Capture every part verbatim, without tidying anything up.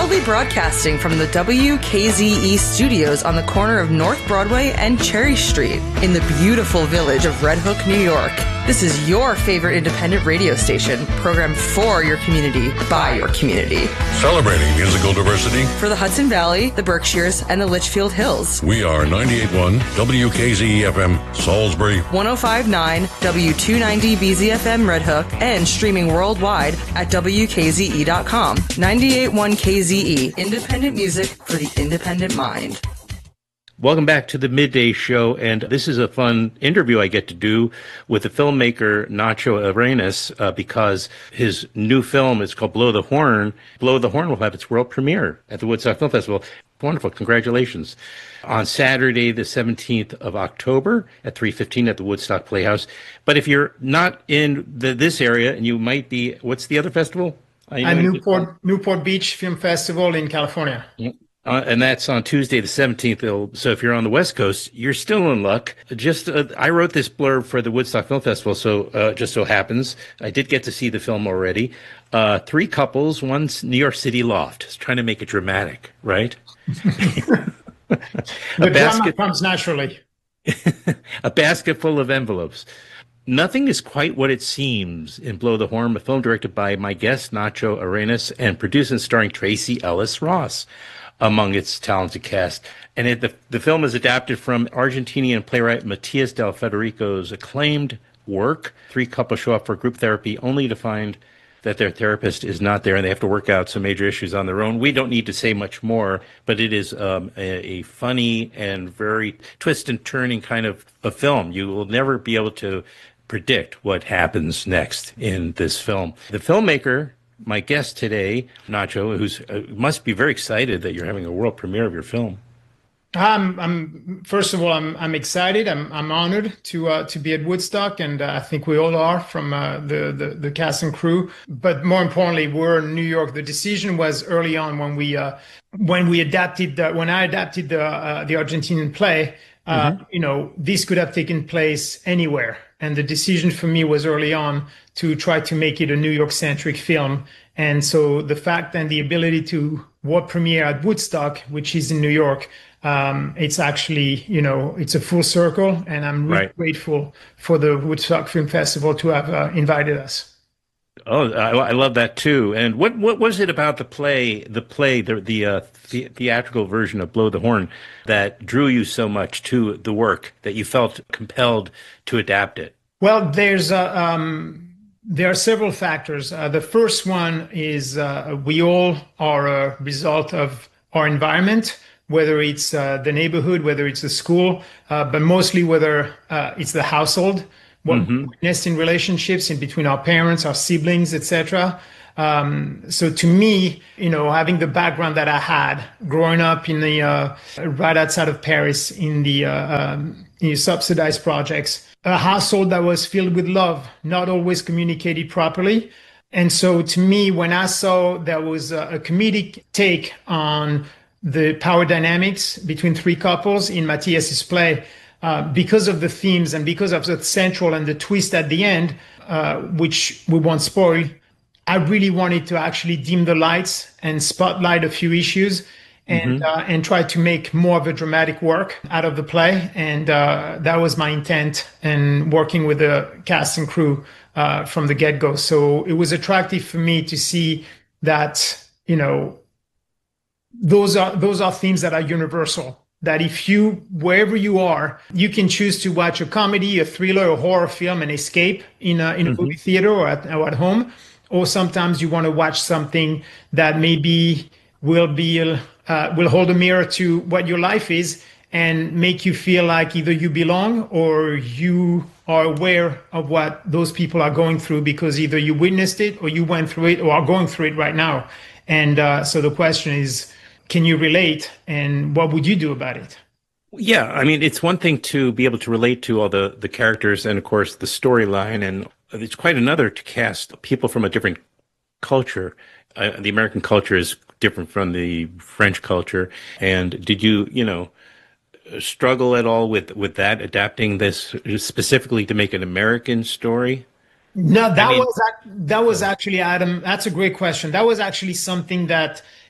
Proudly broadcasting from the W K Z E studios on the corner of North Broadway and Cherry Street in the beautiful village of Red Hook, New York. This is your favorite independent radio station, programmed for your community, by your community. Celebrating musical diversity. For the Hudson Valley, the Berkshires, and the Litchfield Hills. We are ninety-eight point one W K Z E F M, Salisbury. one oh five point nine W two ninety B Z F M Red Hook, and streaming worldwide at W K Z E dot com. ninety-eight point one K Z E, independent music for the independent mind. Welcome back to the Midday Show, and this is a fun interview I get to do with the filmmaker Nacho Arenas uh, because his new film is called Blow the Horn. Blow the Horn will have its world premiere at the Woodstock Film Festival. Wonderful. Congratulations. On Saturday, the seventeenth of October at three fifteen at the Woodstock Playhouse. But if you're not in the, this area, and you might be, what's the other festival? At Newport, Newport Beach Film Festival in California. Yep. Uh, and that's on Tuesday, the seventeenth. So if you're on the West Coast, you're still in luck. Just uh, I wrote this blurb for the Woodstock Film Festival, so uh, just so happens I did get to see the film already. Uh, three couples, one's New York City loft. It's trying to make it dramatic, right? The drama basket, comes naturally. A basket full of envelopes. Nothing is quite what it seems in Blow the Horn, a film directed by my guest, Nacho Arenas, and produced and starring Tracy Ellis Ross among its talented cast. And it, the, the film is adapted from Argentinian playwright Matias del Federico's acclaimed work. Three couples show up for group therapy only to find that their therapist is not there and they have to work out some major issues on their own. We don't need to say much more, but it is um, a, a funny and very twist and turning kind of a film. You will never be able to predict what happens next in this film. The filmmaker, my guest today, Nacho, who's uh, must be very excited that you're having a world premiere of your film. Um, I'm first of all, I'm I'm excited. I'm I'm honored to uh, to be at Woodstock, and uh, I think we all are from uh, the, the the cast and crew. But more importantly, we're in New York. The decision was early on when we uh, when we adapted the, when I adapted the uh, the Argentinian play. Uh, mm-hmm. You know, this could have taken place anywhere. And the decision for me was early on to try to make it a New York-centric film. And so the fact and the ability to world premiere at Woodstock, which is in New York, um, it's actually, you know, it's a full circle. And I'm really right. grateful for the Woodstock Film Festival to have uh, invited us. Oh, I, I love that too. And what what was it about the play, the play, the the, uh, the theatrical version of Blow the Horn that drew you so much to the work that you felt compelled to adapt it? Well, there's uh, um, there are several factors. Uh, the first one is uh, we all are a result of our environment, whether it's uh, the neighborhood, whether it's the school, uh, but mostly whether uh, it's the household. What mm-hmm. we witnessed in relationships in between our parents, our siblings, et cetera. Um, so to me, you know, having the background that I had growing up in the uh, right outside of Paris in the uh, um, in subsidized projects, a household that was filled with love, not always communicated properly. And so to me, when I saw there was a, a comedic take on the power dynamics between three couples in Matias's play, Uh, because of the themes and because of the central and the twist at the end, uh, which we won't spoil, I really wanted to actually dim the lights and spotlight a few issues and mm-hmm. uh, and try to make more of a dramatic work out of the play. And uh, that was my intent in working with the cast and crew uh, from the get-go. So it was attractive for me to see that, you know, those are those are themes that are universal. That if you, wherever you are, you can choose to watch a comedy, a thriller, a horror film and escape in a, in a mm-hmm. movie theater or at, or at home. Or sometimes you want to watch something that maybe will be, uh, will hold a mirror to what your life is and make you feel like either you belong or you are aware of what those people are going through because either you witnessed it or you went through it or are going through it right now. And uh, so the question is, can you relate, and what would you do about it? Yeah, I mean, it's one thing to be able to relate to all the, the characters and, of course, the storyline, and it's quite another to cast people from a different culture. Uh, the American culture is different from the French culture. And did you, you know, struggle at all with, with that, adapting this specifically to make an American story? No, that I mean, was that was actually, Adam, that's a great question. That was actually something that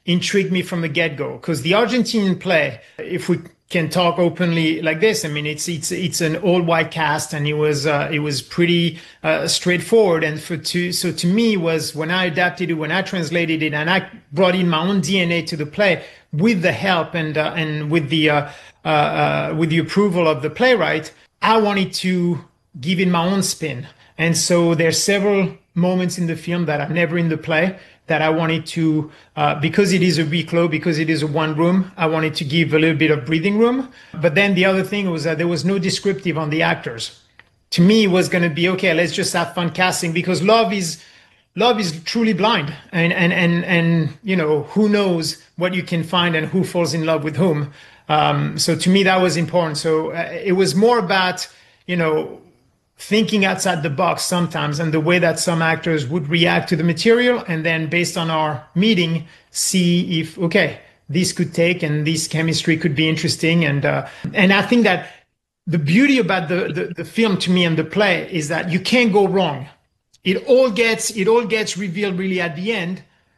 intrigued me from the get-go, because the Argentinian play, if we can talk openly like this, I mean, it's it's it's an all-white cast, and it was uh, it was pretty uh, straightforward. And for to so to me was when I adapted it, when I translated it, and I brought in my own D N A to the play with the help and uh, and with the uh, uh, uh, with the approval of the playwright, I wanted to give it my own spin. And so there's several moments in the film that are never in the play that I wanted to, uh, because it is a huis clos, because it is a one room, I wanted to give a little bit of breathing room. But then the other thing was that there was no descriptive on the actors. To me, it was going to be, okay, let's just have fun casting, because love is, love is truly blind. And, and, and, and, you know, who knows what you can find and who falls in love with whom. Um, so to me, that was important. So uh, it was more about, you know, thinking outside the box sometimes, and the way that some actors would react to the material, and then based on our meeting, see if, okay, this could take, and this chemistry could be interesting. And uh, and I think that the beauty about the, the the film to me and the play is that you can't go wrong. It all gets it all gets revealed really at the end,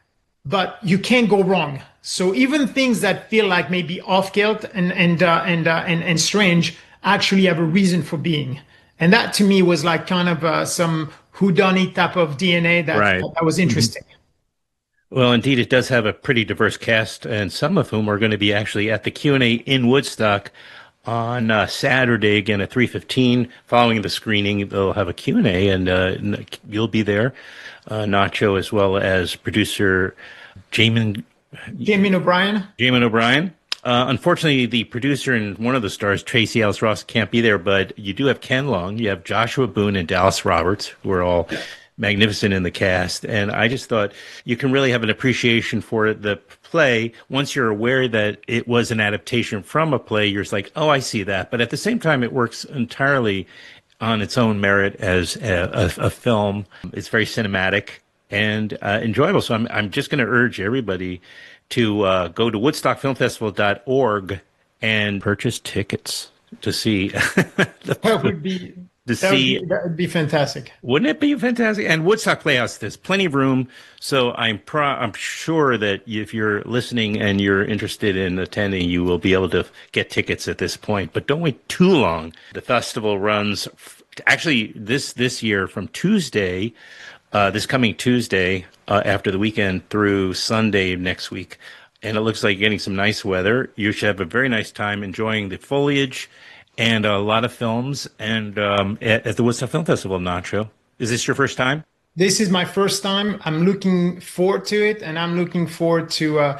but you can't go wrong. So even things that feel like maybe off kilt and and uh, and, uh, and and strange actually have a reason for being. And that to me was like kind of uh, some whodunit type of D N A that, right. that was interesting. Well, indeed, it does have a pretty diverse cast, and some of whom are going to be actually at the Q and A in Woodstock on uh, Saturday, again at three fifteen. Following the screening, they'll have a Q and A, and uh, you'll be there, uh, Nacho, as well as producer Jamin Jamin O'Brien. Jamin O'Brien. Uh, unfortunately, the producer and one of the stars, Tracee Ellis Ross, can't be there, but you do have Ken Long, you have Joshua Boone and Dallas Roberts, who are all magnificent in the cast. And I just thought you can really have an appreciation for the play. Once you're aware that it was an adaptation from a play, you're just like, oh, I see that. But at the same time, it works entirely on its own merit as a, a, a film. It's very cinematic and uh, enjoyable. So I'm, I'm just going to urge everybody to uh, go to woodstock film festival dot org and purchase tickets to see. the, that would be to that see. Would be, that would be fantastic. Wouldn't it be fantastic? And Woodstock Playhouse, there's plenty of room. So I'm pro- I'm sure that if you're listening and you're interested in attending, you will be able to get tickets at this point. But don't wait too long. The festival runs actually this this year from Tuesday. Uh, this coming Tuesday uh, after the weekend through Sunday next week. And it looks like you're getting some nice weather. You should have a very nice time enjoying the foliage and a lot of films and um, at, at the Woodstock Film Festival, Nacho. Is this your first time? This is my first time. I'm looking forward to it, and I'm looking forward to uh,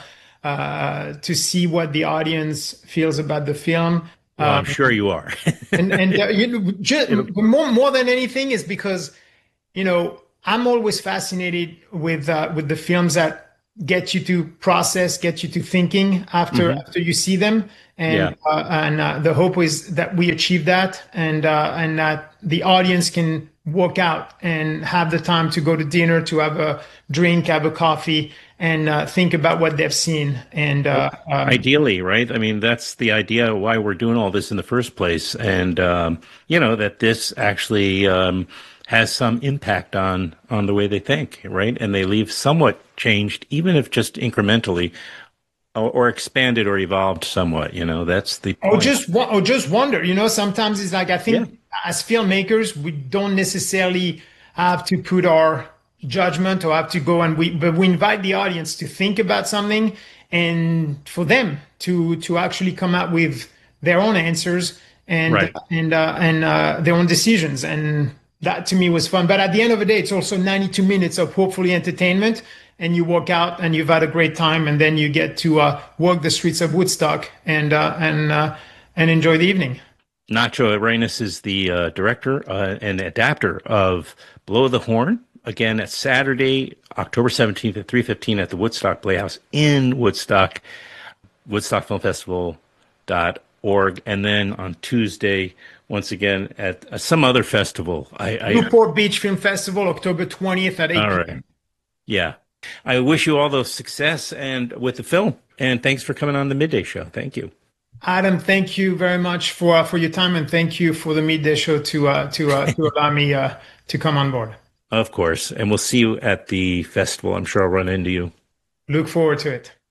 uh, to see what the audience feels about the film. Well, um, I'm sure you are. and and uh, you know, just, more, more than anything is because, you know, I'm always fascinated with uh, with the films that get you to process, get you to thinking after mm-hmm. after you see them, and yeah. uh, and uh, the hope is that we achieve that, and uh, and that the audience can walk out and have the time to go to dinner, to have a drink, have a coffee, and uh, think about what they've seen. And uh, um, ideally, right? I mean, that's the idea why we're doing all this in the first place, and um, you know that this actually. Um, has some impact on, on the way they think, right? And they leave somewhat changed, even if just incrementally, or, or expanded or evolved somewhat, you know, that's the point. Or just, or just wonder, you know, sometimes it's like, I think yeah. as filmmakers, we don't necessarily have to put our judgment or have to go and we, but we invite the audience to think about something and for them to, to actually come up with their own answers and, right. and, uh, and, uh, their own decisions. And, that to me was fun. But at the end of the day, it's also ninety-two minutes of hopefully entertainment. And you walk out and you've had a great time. And then you get to uh, walk the streets of Woodstock and uh, and uh, and enjoy the evening. Nacho Arenas is the uh, director uh, and adapter of Blow the Horn. Again, at Saturday, October seventeenth at three fifteen at the Woodstock Playhouse in Woodstock, woodstock film festival dot org. And then on Tuesday, once again, at uh, some other festival. I, I, Newport Beach Film Festival, October twentieth at eight all right. Yeah. I wish you all the success and with the film. And thanks for coming on the Midday Show. Thank you. Adam, thank you very much for uh, for your time. And thank you for the Midday Show to, uh, to, uh, to allow me uh, to come on board. Of course. And we'll see you at the festival. I'm sure I'll run into you. Look forward to it.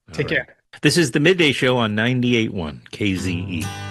Take All right. care. This is the Midday Show on ninety-eight point one K Z E.